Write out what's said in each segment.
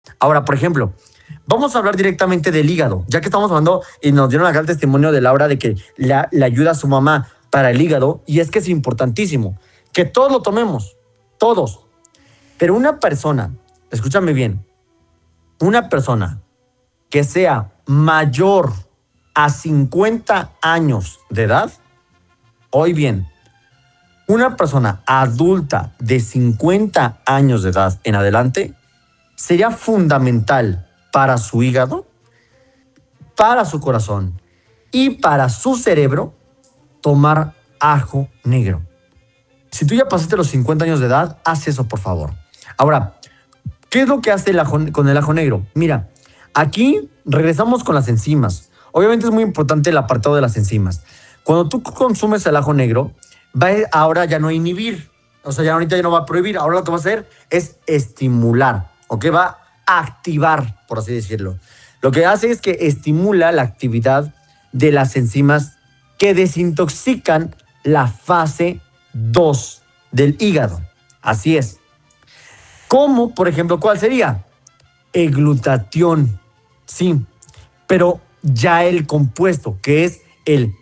Ahora, por ejemplo, vamos a hablar directamente del hígado, ya que estamos hablando y nos dieron acá el testimonio de Laura de que le ayuda a su mamá para el hígado, y es que es importantísimo que todos lo tomemos, todos. Pero una persona, escúchame bien, una persona que sea mayor a 50 años de edad, hoy bien, una persona adulta de 50 años de edad en adelante, sería fundamental para su hígado, para su corazón y para su cerebro tomar ajo negro. Si tú ya pasaste los 50 años de edad, haz eso, por favor. Ahora, ¿qué es lo que hace con el ajo negro? Mira, aquí regresamos con las enzimas. Obviamente es muy importante el apartado de las enzimas. Cuando tú consumes el ajo negro, ahora ya no a inhibir. O sea, ya ahorita ya no va a prohibir. Ahora lo que va a hacer es estimular. ¿Ok? Va a activar, por así decirlo. Lo que hace es que estimula la actividad de las enzimas que desintoxican la fase 2 del hígado. Así es. ¿Cómo, por ejemplo, cuál sería? El glutatión, sí, pero ya el compuesto, que es el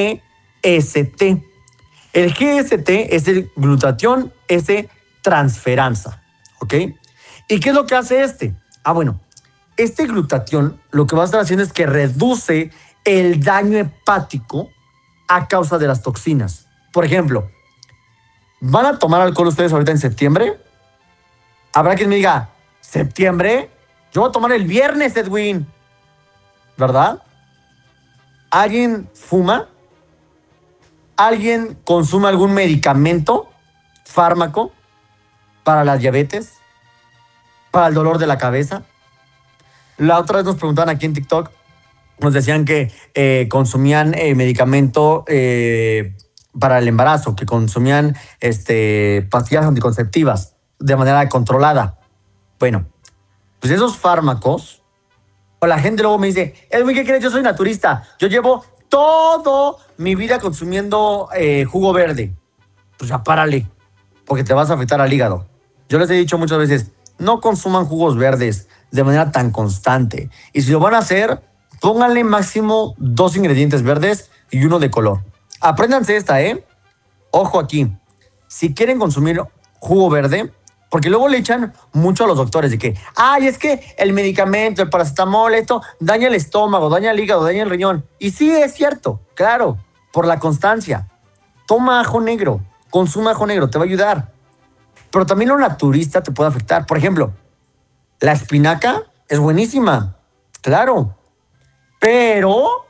GST. El GST es el glutatión S transferasa, ¿ok? ¿Y qué es lo que hace este? Bueno, este glutatión lo que va a estar haciendo es que reduce el daño hepático a causa de las toxinas. Por ejemplo, ¿van a tomar alcohol ustedes ahorita en septiembre? Habrá quien me diga, ¿septiembre? Yo voy a tomar el viernes, Edwin. ¿Verdad? ¿Alguien fuma? ¿Alguien consume algún medicamento, fármaco, para la diabetes? ¿Para el dolor de la cabeza? La otra vez nos preguntaban aquí en TikTok, nos decían que consumían medicamento para el embarazo, que consumían pastillas anticonceptivas de manera controlada. Bueno, pues esos fármacos, o la gente luego me dice, Edwin, ¿qué crees? Yo soy naturista. Yo llevo toda mi vida consumiendo jugo verde. Pues ya párale, porque te vas a afectar al hígado. Yo les he dicho muchas veces, no consuman jugos verdes de manera tan constante. Y si lo van a hacer, pónganle máximo 2 ingredientes verdes y 1 de color. Apréndanse esta, Ojo aquí. Si quieren consumir jugo verde, porque luego le echan mucho a los doctores de que, es que el medicamento, el paracetamol, esto daña el estómago, daña el hígado, daña el riñón. Y sí, es cierto, claro, por la constancia. Toma ajo negro, consuma ajo negro, te va a ayudar. Pero también lo naturista te puede afectar. Por ejemplo, la espinaca es buenísima, claro. Pero,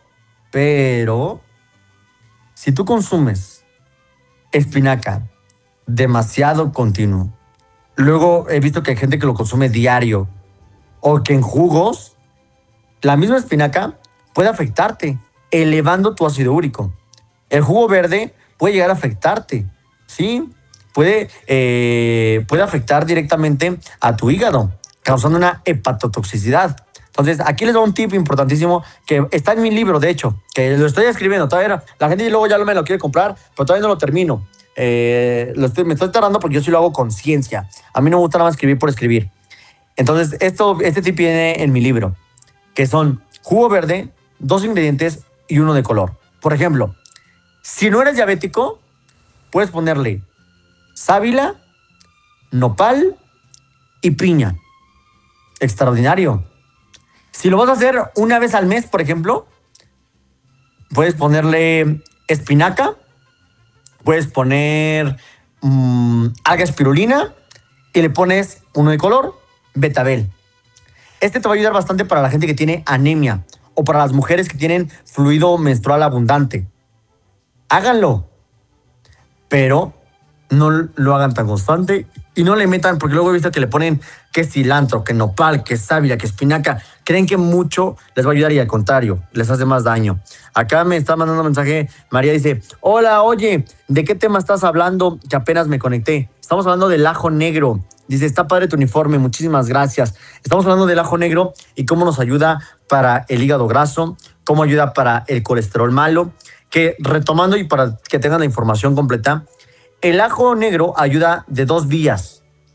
si tú consumes espinaca demasiado continuo, luego he visto que hay gente que lo consume diario o que en jugos, la misma espinaca puede afectarte, elevando tu ácido úrico. El jugo verde puede llegar a afectarte, ¿sí? Puede afectar directamente a tu hígado, causando una hepatotoxicidad. Entonces, aquí les doy un tip importantísimo que está en mi libro, de hecho, que lo estoy escribiendo. Todavía la gente luego ya me lo quiere comprar, pero todavía no lo termino. Me estoy tardando porque yo sí lo hago con ciencia. A mí no me gusta nada más escribir por escribir. Entonces, este tip viene en mi libro, que son jugo verde, 2 ingredientes y 1 de color. Por ejemplo, si no eres diabético, puedes ponerle sábila, nopal y piña. Extraordinario. Si lo vas a hacer una vez al mes, por ejemplo, puedes ponerle espinaca, puedes poner alga espirulina y le pones 1 de color, betabel. Este te va a ayudar bastante para la gente que tiene anemia o para las mujeres que tienen fluido menstrual abundante. Háganlo, pero no lo hagan tan constante y no le metan, porque luego he visto que le ponen que cilantro, que nopal, que sábila, que espinaca. Creen que mucho les va a ayudar y al contrario, les hace más daño. Acá me está mandando un mensaje, María dice, hola, oye, ¿de qué tema estás hablando? Que apenas me conecté. Estamos hablando del ajo negro. Dice, está padre tu uniforme, muchísimas gracias. Estamos hablando del ajo negro y cómo nos ayuda para el hígado graso, cómo ayuda para el colesterol malo, que retomando y para que tengan la información completa, el ajo negro ayuda de 2 vías.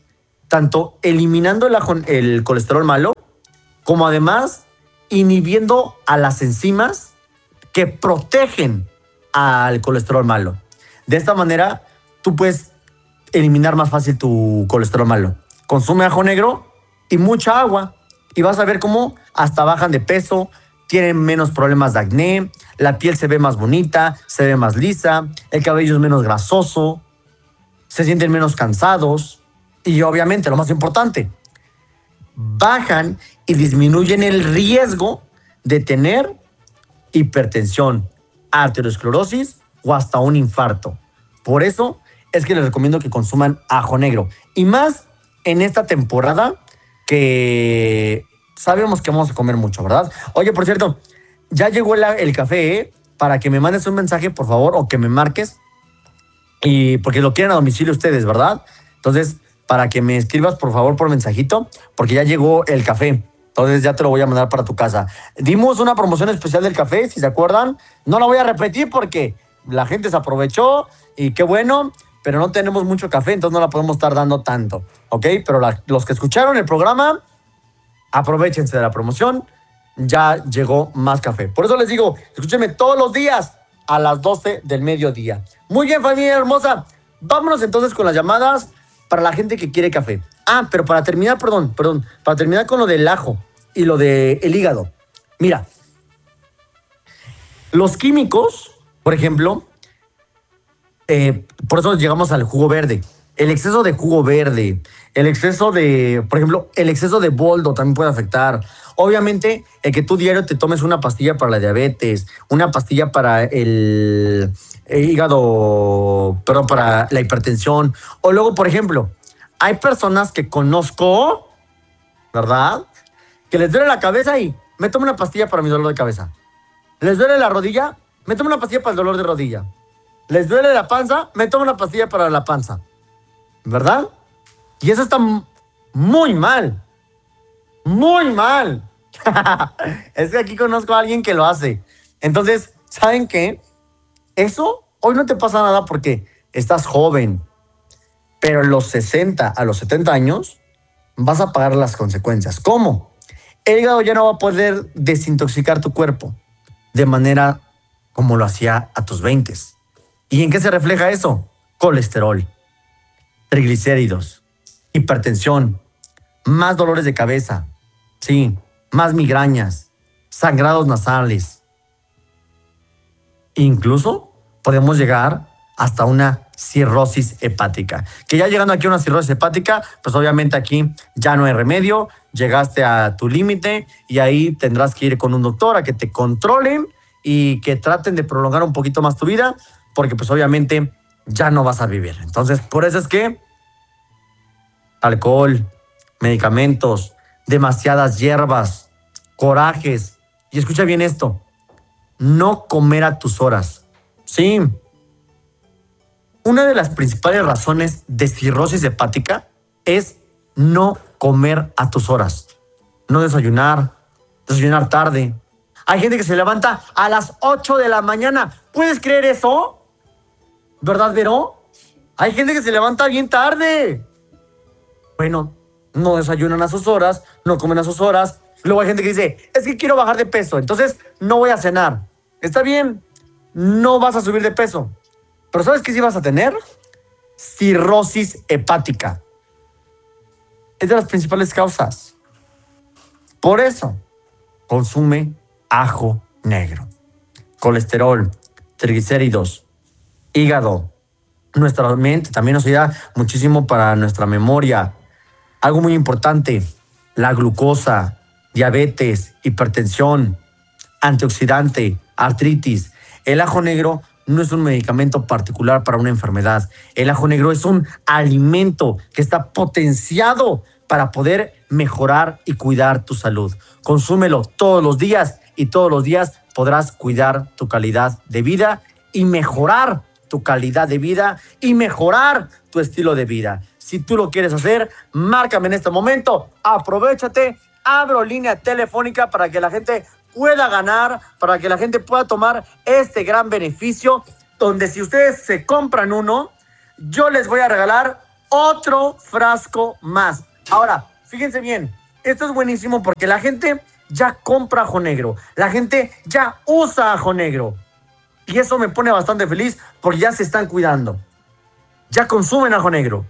tanto eliminando el colesterol malo, como además inhibiendo a las enzimas que protegen al colesterol malo. De esta manera, tú puedes eliminar más fácil tu colesterol malo. Consume ajo negro y mucha agua y vas a ver cómo hasta bajan de peso, tienen menos problemas de acné, la piel se ve más bonita, se ve más lisa, el cabello es menos grasoso, se sienten menos cansados y obviamente, lo más importante, bajan y disminuyen el riesgo de tener hipertensión, arteriosclerosis o hasta un infarto. Por eso es que les recomiendo que consuman ajo negro. Y más en esta temporada que sabemos que vamos a comer mucho, ¿verdad? Oye, por cierto, ya llegó el café, ¿eh? Para que me mandes un mensaje, por favor, o que me marques. Y porque lo quieren a domicilio ustedes, ¿verdad? Entonces, para que me escribas, por favor, por mensajito, porque ya llegó el café. Entonces ya te lo voy a mandar para tu casa. Dimos una promoción especial del café, si se acuerdan. No la voy a repetir porque la gente se aprovechó y qué bueno, pero no tenemos mucho café, entonces no la podemos estar dando tanto, ¿ok? Pero los que escucharon el programa, aprovechense de la promoción. Ya llegó más café. Por eso les digo, escúchenme todos los días a las 12 del mediodía. Muy bien, familia hermosa. Vámonos entonces con las llamadas para la gente que quiere café. Ah, pero para terminar, perdón, para terminar con lo del ajo y lo del hígado. Mira, los químicos, por ejemplo, por eso llegamos al jugo verde. El exceso de jugo verde, el exceso de, por ejemplo, el exceso de boldo también puede afectar. Obviamente, el que tú diario te tomes una pastilla para la diabetes, una pastilla para el hígado, perdón, para la hipertensión. O luego, por ejemplo, hay personas que conozco, ¿verdad? Que les duele la cabeza y me tomo una pastilla para mi dolor de cabeza. ¿Les duele la rodilla? Me tomo una pastilla para el dolor de rodilla. ¿Les duele la panza? Me tomo una pastilla para la panza. ¿Verdad? Y eso está muy mal. Muy mal. Es que aquí conozco a alguien que lo hace. Entonces, ¿saben qué? Eso hoy no te pasa nada porque estás joven. Pero a los 60, a los 70 años, vas a pagar las consecuencias. ¿Cómo? El hígado ya no va a poder desintoxicar tu cuerpo de manera como lo hacía a tus 20. ¿Y en qué se refleja eso? Colesterol, triglicéridos, hipertensión, más dolores de cabeza, sí, más migrañas, sangrados nasales. Incluso podemos llegar hasta una cirrosis hepática. Que ya llegando aquí a una cirrosis hepática, pues obviamente aquí ya no hay remedio, llegaste a tu límite y ahí tendrás que ir con un doctor a que te controlen y que traten de prolongar un poquito más tu vida, porque pues obviamente ya no vas a vivir. Entonces, por eso es que alcohol, medicamentos, demasiadas hierbas, corajes, y escucha bien esto, no comer a tus horas. Sí, una de las principales razones de cirrosis hepática es no comer a tus horas. No desayunar, desayunar tarde. Hay gente que se levanta a las 8 de la mañana. ¿Puedes creer eso? ¿Verdad, Vero? Hay gente que se levanta bien tarde. Bueno, no desayunan a sus horas, no comen a sus horas. Luego hay gente que dice, es que quiero bajar de peso, entonces no voy a cenar. Está bien, no vas a subir de peso. Pero ¿sabes qué sí vas a tener? Cirrosis hepática. Es de las principales causas. Por eso, consume ajo negro. Colesterol, triglicéridos, hígado. Nuestra mente también nos ayuda muchísimo para nuestra memoria. Algo muy importante, la glucosa, diabetes, hipertensión, antioxidante, artritis. El ajo negro no es un medicamento particular para una enfermedad. El ajo negro es un alimento que está potenciado para poder mejorar y cuidar tu salud. Consúmelo todos los días y todos los días podrás cuidar tu calidad de vida y mejorar tu calidad de vida y mejorar tu estilo de vida. Si tú lo quieres hacer, márcame en este momento, aprovechate, abro línea telefónica para que la gente pueda ganar, para que la gente pueda tomar este gran beneficio, donde si ustedes se compran uno, yo les voy a regalar otro frasco más. Ahora, fíjense bien, esto es buenísimo porque la gente ya compra ajo negro, la gente ya usa ajo negro. Y eso me pone bastante feliz porque ya se están cuidando. Ya consumen ajo negro.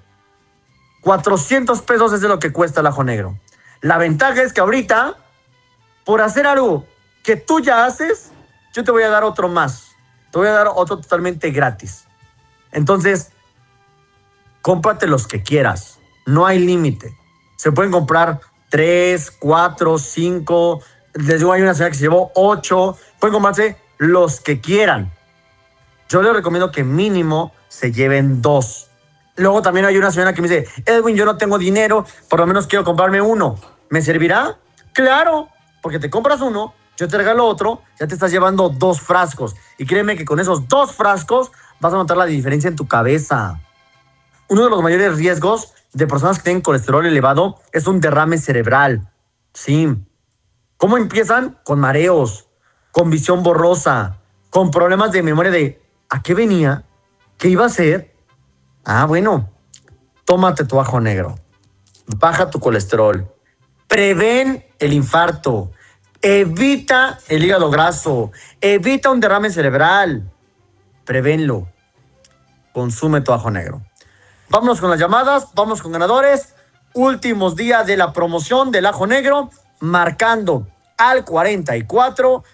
400 pesos es de lo que cuesta el ajo negro. La ventaja es que ahorita, por hacer algo que tú ya haces, yo te voy a dar otro más. Te voy a dar otro totalmente gratis. Entonces, cómprate los que quieras. No hay límite. Se pueden comprar 3, 4, 5. Les digo, hay una señora que se llevó 8. Pueden comprarse los que quieran. Yo les recomiendo que mínimo se lleven 2. Luego también hay una señora que me dice, Edwin, yo no tengo dinero, por lo menos quiero comprarme uno. ¿Me servirá? Claro, porque te compras uno, yo te regalo otro, ya te estás llevando 2 frascos. Y créeme que con esos 2 frascos vas a notar la diferencia en tu cabeza. Uno de los mayores riesgos de personas que tienen colesterol elevado es un derrame cerebral. Sí. ¿Cómo empiezan? Con mareos, con visión borrosa, con problemas de memoria de ¿a qué venía? ¿Qué iba a hacer? Ah, bueno, tómate tu ajo negro. Baja tu colesterol. Prevén el infarto. Evita el hígado graso. Evita un derrame cerebral. Prevénlo. Consume tu ajo negro. Vámonos con las llamadas, vamos con ganadores. Últimos días de la promoción del ajo negro, marcando al 44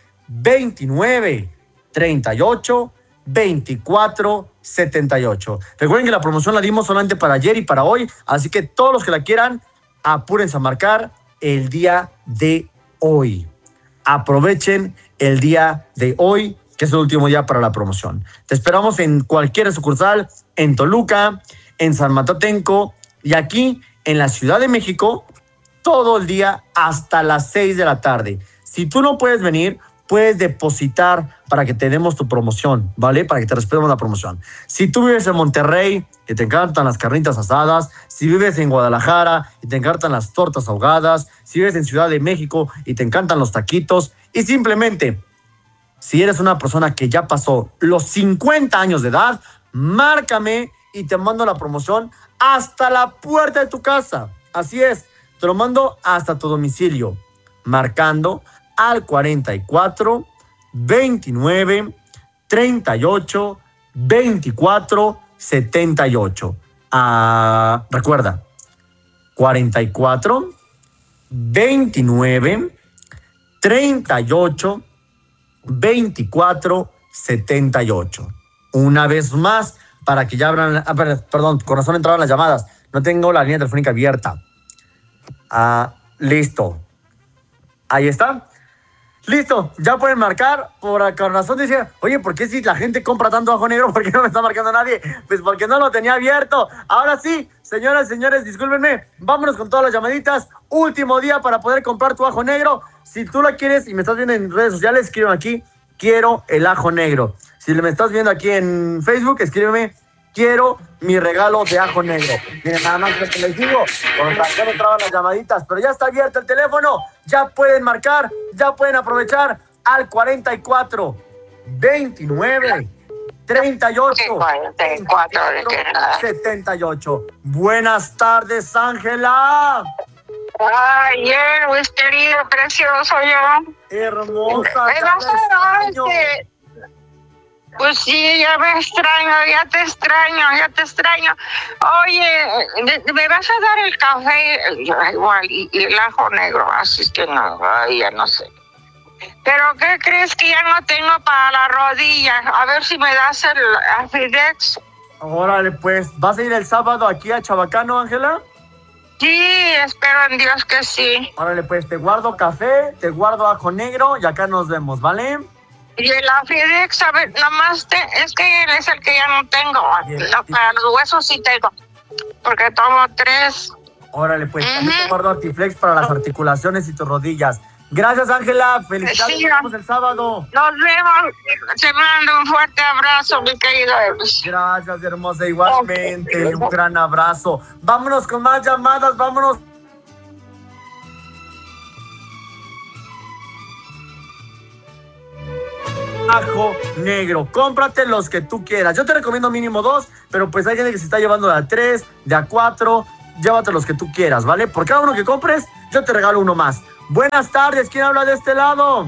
29 38 24 78. Recuerden que la promoción la dimos solamente para ayer y para hoy, así que todos los que la quieran, apúrense a marcar el día de hoy. Aprovechen el día de hoy, que es el último día para la promoción. Te esperamos en cualquier sucursal, en Toluca, en San Matatenco y aquí en la Ciudad de México, todo el día hasta las 6 de la tarde. Si tú no puedes venir, puedes depositar para que te demos tu promoción, ¿vale? Para que te respetemos la promoción. Si tú vives en Monterrey, que te encantan las carnitas asadas, si vives en Guadalajara y te encantan las tortas ahogadas, si vives en Ciudad de México y te encantan los taquitos, y simplemente, si eres una persona que ya pasó los 50 años de edad, márcame y te mando la promoción hasta la puerta de tu casa. Así es, te lo mando hasta tu domicilio, marcando al 44 29 38 24 78. Recuerda, 44 29 38 24 78. Una vez más, para que ya abran, perdón, con razón entraron las llamadas. No tengo la línea telefónica abierta. Listo. Ahí está. Listo, ya pueden marcar. Por razón decía, oye, ¿por qué si la gente compra tanto ajo negro? ¿Por qué no me está marcando nadie? Pues porque no lo tenía abierto. Ahora sí, señoras y señores, discúlpenme. Vámonos con todas las llamaditas. Último día para poder comprar tu ajo negro. Si tú lo quieres y me estás viendo en redes sociales, escríbeme aquí, quiero el ajo negro. Si me estás viendo aquí en Facebook, escríbeme, quiero mi regalo de ajo negro. Miren, nada más que les digo, con razón entraban las llamaditas, pero ya está abierto el teléfono, ya pueden marcar, ya pueden aprovechar al 44 29 38 24 78. Buenas tardes, Ángela. Ay, Luis querido, precioso yo. Hermosa. Pues sí, ya me extraño, ya te extraño. Oye, ¿me vas a dar el café? Igual, y el ajo negro, así es que no, ya no sé. Pero ¿qué crees que ya no tengo para la rodilla? A ver si me das el Afidex. Órale, pues, ¿vas a ir el sábado aquí a Chabacano, Ángela? Sí, espero en Dios que sí. Órale, pues, te guardo café, te guardo ajo negro y acá nos vemos, ¿vale? Y el Afidex, a ver, nomás es que él es el que ya no tengo. No, para los huesos sí tengo, porque tomo 3. Órale, pues, también te guardo Artiflex para las articulaciones y tus rodillas. Gracias, Ángela. Felicidades. Sí, nos vemos el sábado. Nos vemos. Te mando un fuerte abrazo, mi querido Evis. Gracias, hermosa. Igualmente, un gran abrazo. Vámonos con más llamadas. Vámonos. ajo negro. Cómprate los que tú quieras. Yo te recomiendo mínimo 2, pero pues hay gente que se está llevando de a 3, de a 4. Llévate los que tú quieras, ¿vale? Por cada uno que compres, yo te regalo uno más. Buenas tardes, ¿quién habla de este lado?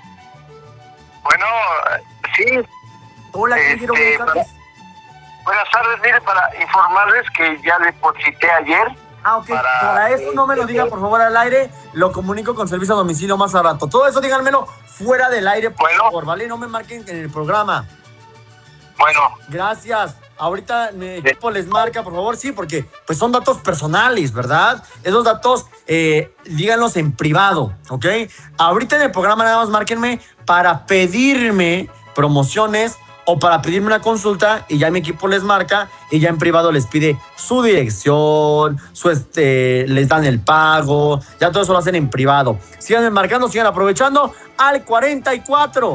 Bueno, sí. Hola, ¿quién quiero? Buenas tardes. Buenas tardes, mire, para informarles que ya deposité ayer. Ah, ok. Para eso no me lo diga, por favor, al aire. Lo comunico con servicio a domicilio más a rato. Todo eso díganmelo fuera del aire, por favor, ¿vale? No me marquen en el programa. Bueno. Gracias. Ahorita mi equipo les marca, por favor, sí, porque pues son datos personales, ¿verdad? Esos datos, díganlos en privado, ¿ok? Ahorita en el programa nada más márquenme para pedirme promociones o para pedirme una consulta y ya mi equipo les marca y ya en privado les pide su dirección, les dan el pago, ya todo eso lo hacen en privado. Sigan marcando, sigan aprovechando al 44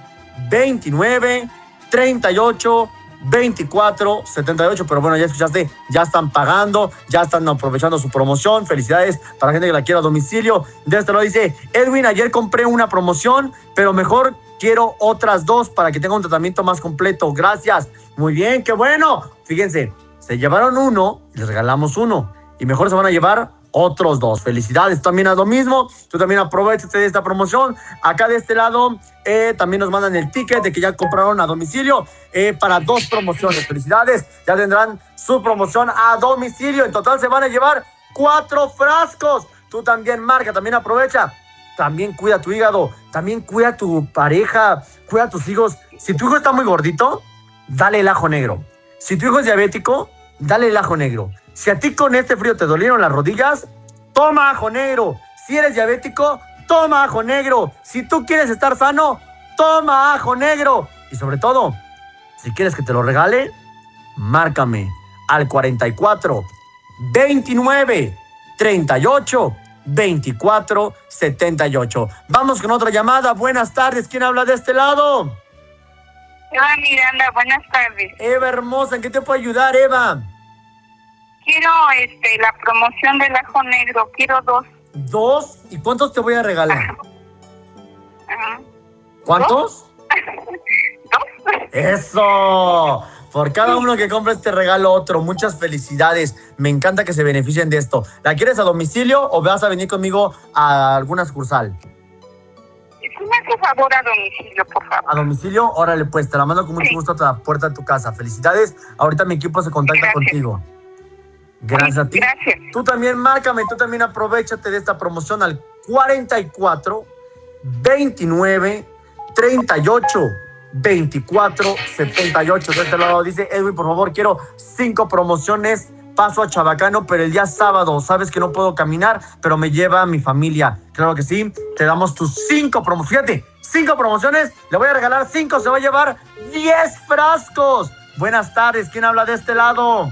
29 38 24 78, pero bueno, ya escuchaste, ya están pagando, ya están aprovechando su promoción. Felicidades para la gente que la quiera a domicilio. De este lado dice, Edwin, ayer compré una promoción, pero mejor quiero otras 2 para que tenga un tratamiento más completo. Gracias. Muy bien, qué bueno. Fíjense, se llevaron 1 y les regalamos 1 y mejor se van a llevar otros 2. Felicidades también a lo mismo. Tú también aprovechate de esta promoción. Acá de este lado también nos mandan el ticket de que ya compraron a domicilio para 2 promociones. Felicidades. Ya tendrán su promoción a domicilio. En total se van a llevar 4 frascos. Tú también marca, también aprovecha. También cuida tu hígado. También cuida tu pareja. Cuida a tus hijos. Si tu hijo está muy gordito, dale el ajo negro. Si tu hijo es diabético, dale el ajo negro. Si a ti con este frío te dolieron las rodillas, toma ajo negro. Si eres diabético, toma ajo negro. Si tú quieres estar sano, toma ajo negro. Y sobre todo, si quieres que te lo regale, márcame al 44 29 38 24 78. Vamos con otra llamada. Buenas tardes. ¿Quién habla de este lado? Eva Miranda, buenas tardes. Eva hermosa, ¿en qué te puedo ayudar, Eva? Quiero la promoción del ajo negro, quiero 2. ¿2? ¿Y cuántos te voy a regalar? ¿Cuántos? 2. ¡Eso! Por cada uno que compres te regalo otro. Muchas felicidades. Me encanta que se beneficien de esto. ¿La quieres a domicilio o vas a venir conmigo a alguna sucursal? Si me hace favor a domicilio, por favor. ¿A domicilio? Órale, pues te la mando con mucho gusto a la puerta de tu casa. Felicidades. Ahorita mi equipo se contacta contigo. Gracias a ti. Gracias. Tú también márcame, tú también aprovechate de esta promoción al 44 29 38 24 78. De este lado dice, Edwin, por favor, quiero 5 promociones. Paso a Chabacano, pero el día sábado, sabes que no puedo caminar, pero me lleva a mi familia. Claro que sí, te damos tus 5 promociones. Fíjate, 5 promociones, le voy a regalar 5, se va a llevar 10 frascos. Buenas tardes, ¿quién habla de este lado?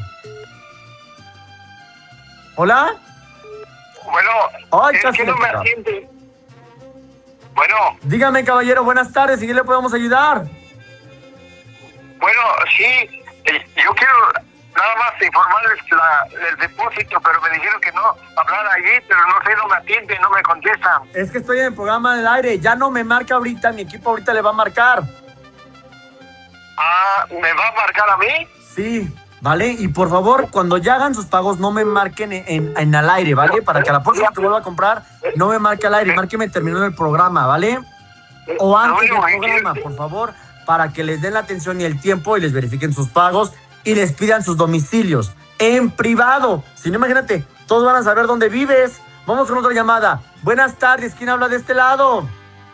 ¿Hola? Bueno, ay, es casi que no me toca. atiende. Bueno, Dígame, caballero, buenas tardes, ¿en qué le podemos ayudar? bueno, sí, yo quiero nada más informarles el depósito, pero me dijeron que no hablar allí, pero no sé, no me atiende, no me contestan. Es que estoy en el programa del aire, ya no me marca ahorita, mi equipo ahorita le va a marcar. Ah, ¿me va a marcar a mí? Sí, ¿vale? Y por favor, cuando ya hagan sus pagos, no me marquen en al aire, ¿vale? Para que a la próxima que vuelva a comprar, no me marque al aire, márqueme terminando el programa, ¿vale? O antes del programa, por favor, para que les den la atención y el tiempo y les verifiquen sus pagos y les pidan sus domicilios en privado. Si no, imagínate, todos van a saber dónde vives. Vamos con otra llamada. Buenas tardes, ¿quién habla de este lado?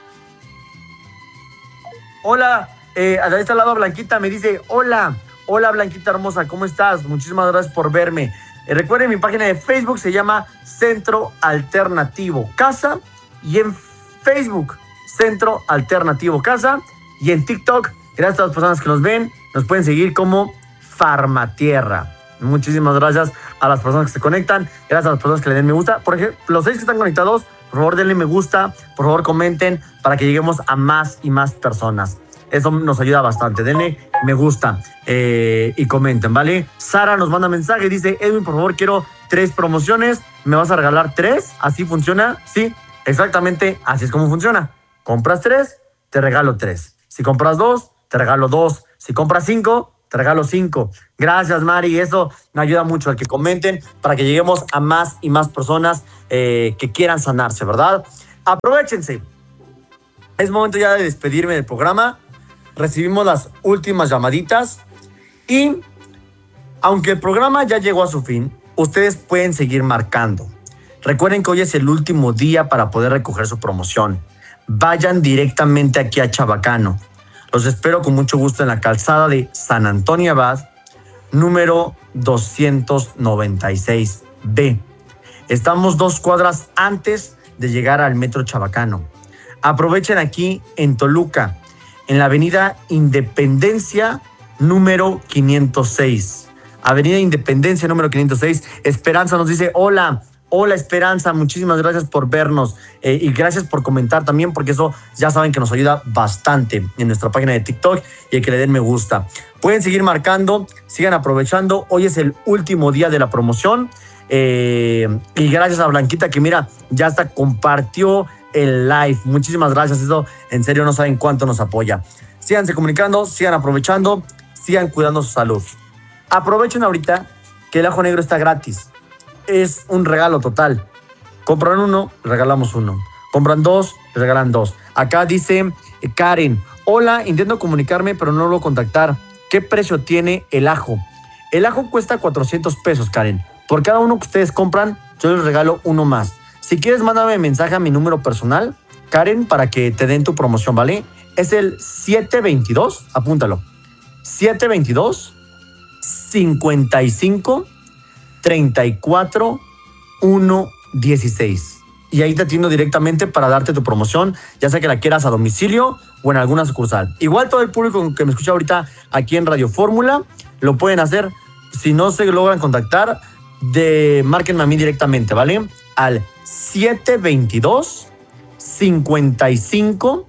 Hola, de este lado Blanquita me dice, hola Blanquita hermosa, ¿cómo estás? Muchísimas gracias por verme. Recuerden, mi página de Facebook se llama Centro Alternativo Casa y en Facebook Centro Alternativo Casa y en TikTok, gracias a las personas que nos ven, nos pueden seguir como Farmatierra. Muchísimas gracias a las personas que se conectan, gracias a las personas que le den me gusta. Por ejemplo, los 6 que están conectados, por favor denle me gusta, por favor comenten para que lleguemos a más y más personas. Eso nos ayuda bastante. Denle me gusta y comenten, ¿vale? Sara nos manda mensaje, dice, Edwin, por favor, quiero 3 promociones. ¿Me vas a regalar 3? ¿Así funciona? Sí, exactamente así es como funciona. Compras 3, te regalo 3. Si compras 2, te regalo 2. Si compras 5, te regalo 5. Gracias, Mari. Eso me ayuda mucho a que comenten para que lleguemos a más y más personas que quieran sanarse, ¿verdad? Aprovechense. Es momento ya de despedirme del programa. Recibimos las últimas llamaditas y aunque el programa ya llegó a su fin, ustedes pueden seguir marcando. Recuerden que hoy es el último día para poder recoger su promoción. Vayan directamente aquí a Chabacano. Los espero con mucho gusto en la calzada de San Antonio Abad, número 296B. Estamos 2 cuadras antes de llegar al Metro Chabacano. Aprovechen aquí en Toluca, en la avenida Independencia, número 506. Avenida Independencia, número 506. Esperanza nos dice, hola Esperanza, muchísimas gracias por vernos y gracias por comentar también, porque eso ya saben que nos ayuda bastante en nuestra página de TikTok y que le den me gusta. Pueden seguir marcando, sigan aprovechando. Hoy es el último día de la promoción y gracias a Blanquita que mira, ya hasta compartió el live. Muchísimas gracias, eso en serio no saben cuánto nos apoya. Síganse comunicando, sigan aprovechando, sigan cuidando su salud. Aprovechen ahorita que el ajo negro está gratis. Es un regalo total. Compran 1, regalamos 1. Compran 2, regalan 2. Acá dice Karen, hola, intento comunicarme pero no logro contactar. ¿Qué precio tiene el ajo? El ajo cuesta 400 pesos, Karen. Por cada uno que ustedes compran, yo les regalo 1 más. Si quieres, mándame mensaje a mi número personal, Karen, para que te den tu promoción, ¿vale? Es el 722, apúntalo. 722 55 34 116. Y ahí te atiendo directamente para darte tu promoción, ya sea que la quieras a domicilio o en alguna sucursal. Igual todo el público que me escucha ahorita aquí en Radio Fórmula lo pueden hacer. Si no se logran contactar, márquenme a mí directamente, ¿vale? Al 722 55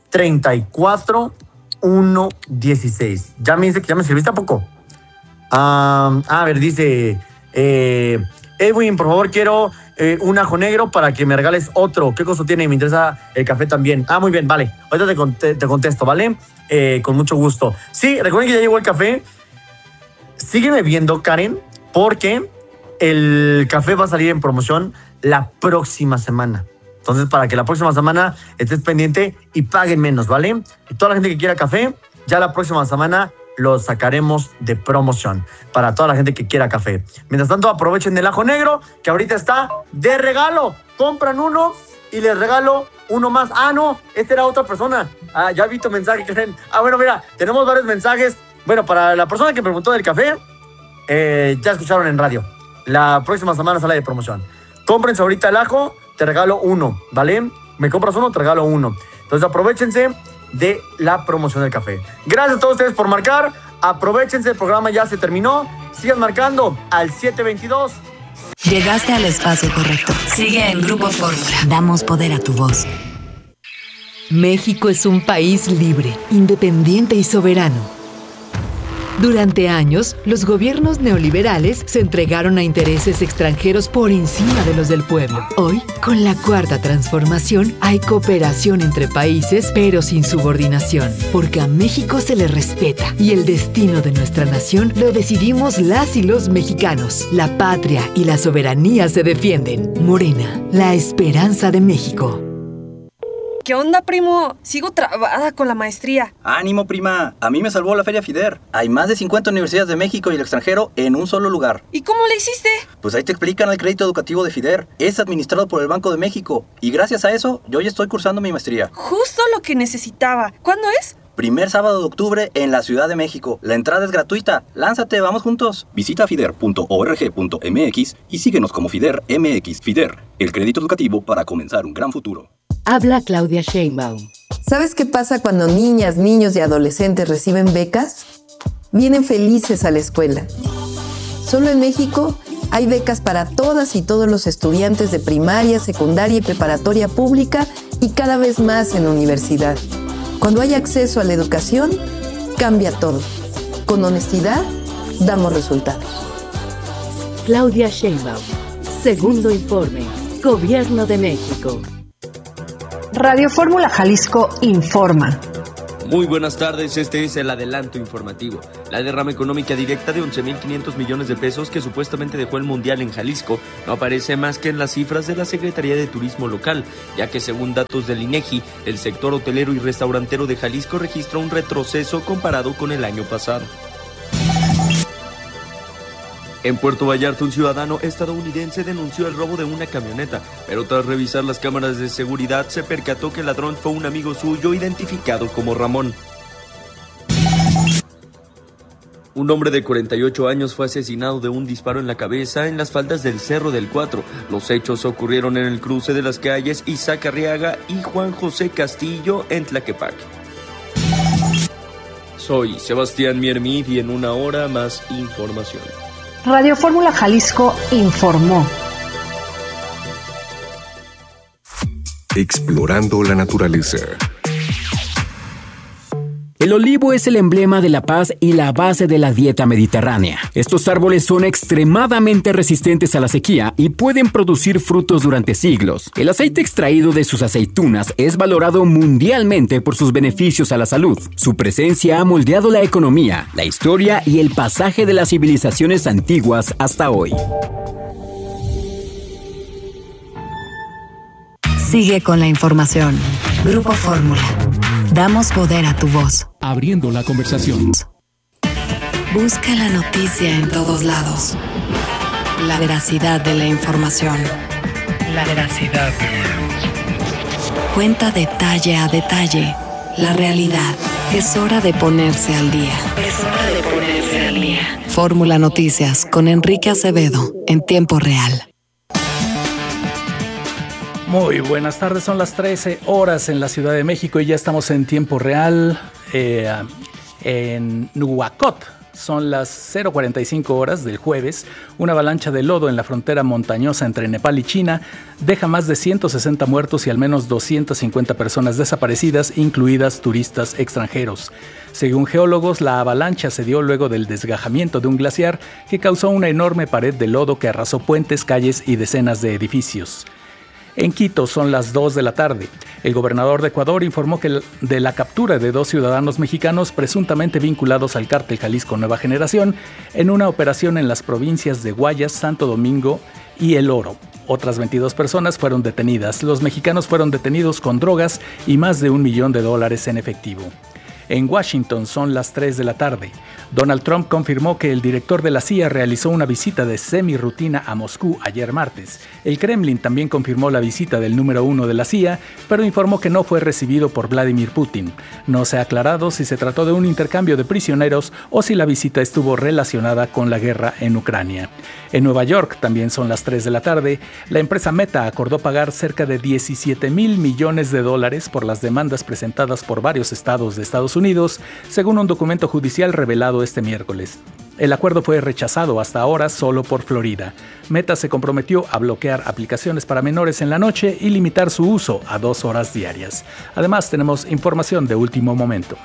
34 116. Ya me dice que ya me serviste a poco. A ver, dice Edwin, por favor, quiero un ajo negro para que me regales otro. ¿Qué costo tiene? Me interesa el café también. Muy bien, vale. Ahorita te contesto, ¿vale? Con mucho gusto. Sí, recuerden que ya llegó el café. Sígueme viendo, Karen, porque el café va a salir en promoción la próxima semana. Entonces, para que la próxima semana estés pendiente y paguen menos, ¿vale? Y toda la gente que quiera café, ya la próxima semana lo sacaremos de promoción para toda la gente que quiera café. Mientras tanto, aprovechen el ajo negro, que ahorita está de regalo. Compran 1 y les regalo 1 más. No, esta era otra persona. Ya vi tu mensaje, Karen. Bueno, mira, tenemos varios mensajes. Bueno, para la persona que preguntó del café, ya escucharon en radio. La próxima semana sale de promoción. Cómprense ahorita el ajo, te regalo 1, ¿vale? Me compras 1, te regalo 1. Entonces aprovechense de la promoción del café. Gracias a todos ustedes por marcar. Aprovechense, el programa ya se terminó. Sigan marcando al 722. Llegaste al espacio correcto. Sigue en Grupo Fórmula. Damos poder a tu voz. México es un país libre, independiente y soberano. Durante años, los gobiernos neoliberales se entregaron a intereses extranjeros por encima de los del pueblo. Hoy, con la Cuarta Transformación, hay cooperación entre países, pero sin subordinación, porque a México se le respeta y el destino de nuestra nación lo decidimos las y los mexicanos. La patria y la soberanía se defienden. Morena, la esperanza de México. ¿Qué onda, primo? Sigo trabada con la maestría. ¡Ánimo, prima! A mí me salvó la Feria FIDER. Hay más de 50 universidades de México y el extranjero en un solo lugar. ¿Y cómo le hiciste? Pues ahí te explican el crédito educativo de FIDER. Es administrado por el Banco de México. Y gracias a eso, yo ya estoy cursando mi maestría. Justo lo que necesitaba. ¿Cuándo es? Primer sábado de octubre en la Ciudad de México. La entrada es gratuita. ¡Lánzate, vamos juntos! Visita fider.org.mx y síguenos como FIDER MX. FIDER, el crédito educativo para comenzar un gran futuro. Habla Claudia Sheinbaum. ¿Sabes qué pasa cuando niñas, niños y adolescentes reciben becas? Vienen felices a la escuela. Solo en México hay becas para todas y todos los estudiantes de primaria, secundaria y preparatoria pública y cada vez más en universidad. Cuando hay acceso a la educación, cambia todo. Con honestidad, damos resultados. Claudia Sheinbaum. Segundo informe. Gobierno de México. Radio Fórmula Jalisco informa. Muy buenas tardes, este es el adelanto informativo. La derrama económica directa de 11.500 millones de pesos que supuestamente dejó el Mundial en Jalisco no aparece más que en las cifras de la Secretaría de Turismo local, ya que según datos del INEGI, el sector hotelero y restaurantero de Jalisco registró un retroceso comparado con el año pasado. En Puerto Vallarta, un ciudadano estadounidense denunció el robo de una camioneta, pero tras revisar las cámaras de seguridad se percató que el ladrón fue un amigo suyo identificado como Ramón. Un hombre de 48 años fue asesinado de un disparo en la cabeza en las faldas del Cerro del Cuatro. Los hechos ocurrieron en el cruce de las calles Isaac Arriaga y Juan José Castillo en Tlaquepaque. Soy Sebastián Miermid y en una hora más información. Radio Fórmula Jalisco informó. Explorando la naturaleza. El olivo es el emblema de la paz y la base de la dieta mediterránea. Estos árboles son extremadamente resistentes a la sequía y pueden producir frutos durante siglos. El aceite extraído de sus aceitunas es valorado mundialmente por sus beneficios a la salud. Su presencia ha moldeado la economía, la historia y el pasaje de las civilizaciones antiguas hasta hoy. Sigue con la información. Grupo Fórmula. Damos poder a tu voz. Abriendo la conversación. Busca la noticia en todos lados. La veracidad de la información. La veracidad de la... Cuenta detalle a detalle la realidad. Es hora de ponerse al día. Es hora de ponerse al día. Fórmula Noticias con Enrique Acevedo en tiempo real. Muy buenas tardes, son las 13 horas en la Ciudad de México y ya estamos en tiempo real en Nuhuacot. Son las 0:45 horas del jueves. Una avalancha de lodo en la frontera montañosa entre Nepal y China deja más de 160 muertos y al menos 250 personas desaparecidas, incluidas turistas extranjeros. Según geólogos, la avalancha se dio luego del desgajamiento de un glaciar que causó una enorme pared de lodo que arrasó puentes, calles y decenas de edificios. En Quito son las 2 de la tarde. El gobernador de Ecuador informó de la captura de 2 ciudadanos mexicanos presuntamente vinculados al cártel Jalisco Nueva Generación en una operación en las provincias de Guayas, Santo Domingo y El Oro. Otras 22 personas fueron detenidas. Los mexicanos fueron detenidos con drogas y más de $1 millón en efectivo. En Washington son las 3 de la tarde. Donald Trump confirmó que el director de la CIA realizó una visita de semi-rutina a Moscú ayer martes. El Kremlin también confirmó la visita del número 1 de la CIA, pero informó que no fue recibido por Vladimir Putin. No se ha aclarado si se trató de un intercambio de prisioneros o si la visita estuvo relacionada con la guerra en Ucrania. En Nueva York también son las 3 de la tarde. La empresa Meta acordó pagar cerca de $17,000 millones por las demandas presentadas por varios estados de Estados Unidos, según un documento judicial revelado este miércoles. El acuerdo fue rechazado hasta ahora solo por Florida. Meta se comprometió a bloquear aplicaciones para menores en la noche y limitar su uso a 2 horas diarias. Además, tenemos información de último momento.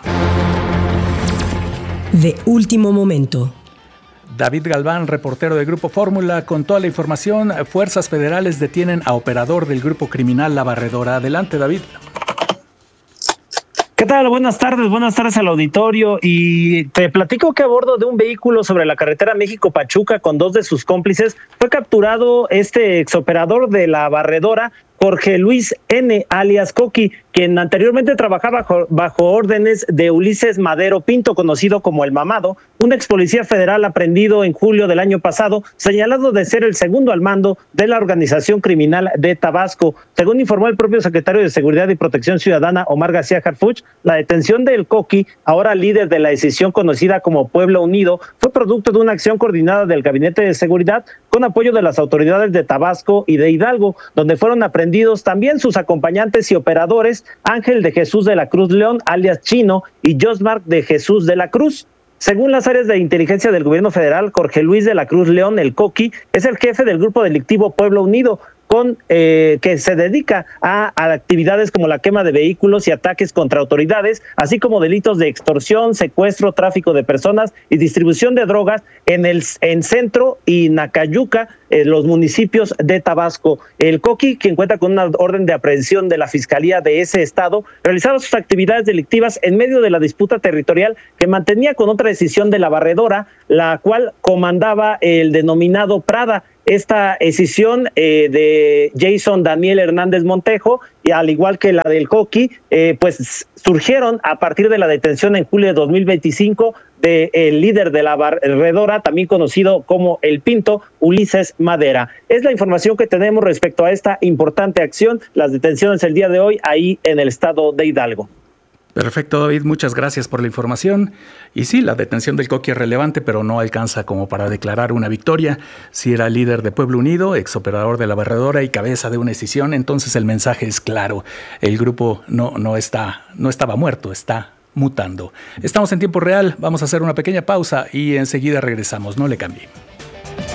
De último momento. David Galván, reportero del Grupo Fórmula, con toda la información. Fuerzas federales detienen a operador del grupo criminal La Barredora. Adelante, David. ¿Qué tal? Buenas tardes al auditorio, y te platico que a bordo de un vehículo sobre la carretera México-Pachuca con 2 de sus cómplices fue capturado este exoperador de La Barredora, Jorge Luis N., alias Coqui, quien anteriormente trabajaba bajo órdenes de Ulises Madero Pinto, conocido como El Mamado, un ex policía federal aprendido en julio del año pasado, señalado de ser el segundo al mando de la organización criminal de Tabasco. Según informó el propio secretario de Seguridad y Protección Ciudadana, Omar García Harfuch, la detención del Coqui, ahora líder de la decisión conocida como Pueblo Unido, fue producto de una acción coordinada del Gabinete de Seguridad con apoyo de las autoridades de Tabasco y de Hidalgo, donde fueron aprendidos también sus acompañantes y operadores, Ángel de Jesús de la Cruz León, alias Chino, y Josmar de Jesús de la Cruz. Según las áreas de inteligencia del gobierno federal, Jorge Luis de la Cruz León, el Coqui, es el jefe del grupo delictivo Pueblo Unido, que se dedica a actividades como la quema de vehículos y ataques contra autoridades, así como delitos de extorsión, secuestro, tráfico de personas y distribución de drogas en Centro y Nacayuca, los municipios de Tabasco. El Coqui, quien cuenta con una orden de aprehensión de la Fiscalía de ese estado, realizaba sus actividades delictivas en medio de la disputa territorial que mantenía con otra decisión de la Barredora, la cual comandaba el denominado Prada. Esta escisión de Jason Daniel Hernández Montejo, y al igual que la del Coqui, pues surgieron a partir de la detención en julio de 2025 del líder de la Barredora, también conocido como El Pinto, Ulises Madera. Es la información que tenemos respecto a esta importante acción, las detenciones el día de hoy ahí en el estado de Hidalgo. Perfecto, David, muchas gracias por la información. Y sí, la detención del Coqui es relevante, pero no alcanza como para declarar una victoria. Si era líder de Pueblo Unido, exoperador de la Barredora y cabeza de una escisión, entonces el mensaje es claro. El grupo no estaba muerto, está mutando. Estamos en tiempo real, vamos a hacer una pequeña pausa y enseguida regresamos, no le cambie.